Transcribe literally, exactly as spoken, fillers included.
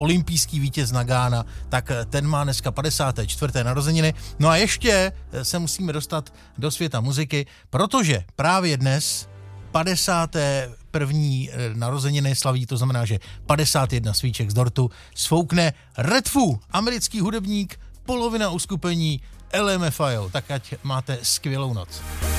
olympijský vítěz Nagana, tak ten má dneska padesáté čtvrté narozeniny. No a ještě se musíme dostat do světa muziky, protože právě dnes padesáté první narozeniny slaví, to znamená, že padesát jedna svíček z dortu sfoukne Red Foo, americký hudebník, polovina uskupení L M F A O. Tak ať máte skvělou noc.